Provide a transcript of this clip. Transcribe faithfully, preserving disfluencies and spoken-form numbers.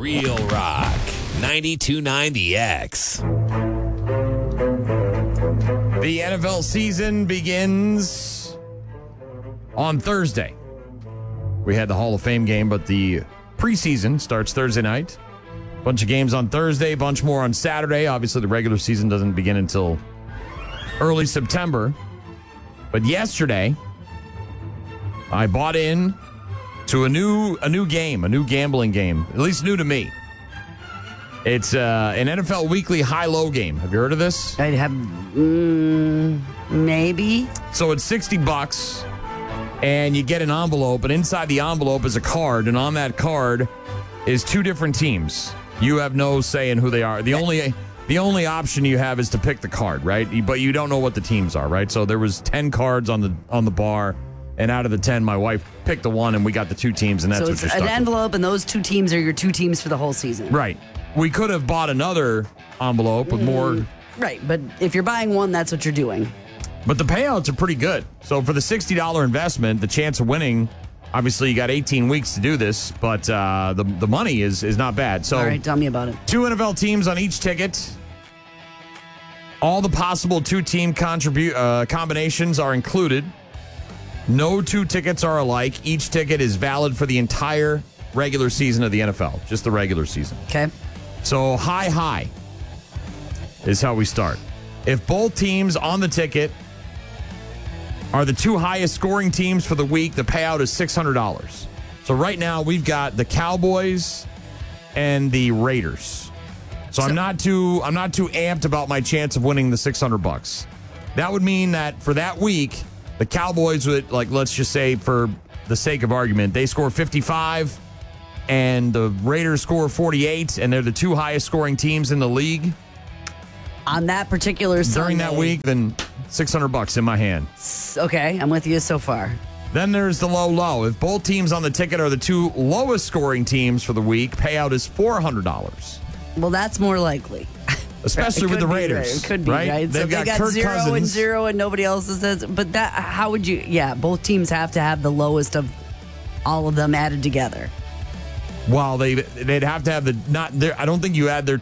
Real Rock ninety-two point nine The X. The N F L season begins on Thursday. We had the Hall of Fame game, but the preseason starts Thursday night. Bunch of games on Thursday, bunch more on Saturday. Obviously, the regular season doesn't begin until early September. But yesterday, I bought in to a new a new game, a new gambling game, at least new to me. It's uh, an N F L Weekly high-low game. Have you heard of this? I'd have, mm, maybe. So it's sixty bucks, and you get an envelope, and inside the envelope is a card, and on that card is two different teams. You have no say in who they are. The only the only option you have is to pick the card, right? But you don't know what the teams are, right? So there was ten cards on the on the bar, and out of the ten, my wife picked the one, and we got the two teams, and that's so what it's you're stuck an with. envelope, and those two teams are your two teams for the whole season. Right. We could have bought another envelope with more. Right, but if you're buying one, that's what you're doing. But the payouts are pretty good. So for the sixty dollars investment, the chance of winning, obviously you got eighteen weeks to do this, but uh, the the money is is not bad. So all right, tell me about it. Two N F L teams on each ticket. All the possible two-team contribute uh, combinations are included. No two tickets are alike. Each ticket is valid for the entire regular season of the N F L, just the regular season. Okay. So high, high is how we start. If both teams on the ticket are the two highest scoring teams for the week, the payout is six hundred dollars. So right now we've got the Cowboys and the Raiders. So, so I'm not too I'm not too amped about my chance of winning the six hundred bucks. That would mean that for that week, the Cowboys would, like, let's just say for the sake of argument, they score fifty-five and the Raiders score forty-eight, and they're the two highest scoring teams in the league on that particular Sunday. During that week, then six hundred bucks in my hand. Okay, I'm with you so far. Then there's the low low. If both teams on the ticket are the two lowest scoring teams for the week, payout is four hundred dollars. Well, that's more likely. Especially with the Raiders. Right. It could be, right? right? They've so got they got Kirk zero Cousins. and zero and nobody else says. But that, how would you, yeah, both teams have to have the lowest of all of them added together. Well, they they'd have to have the not. I don't think you add their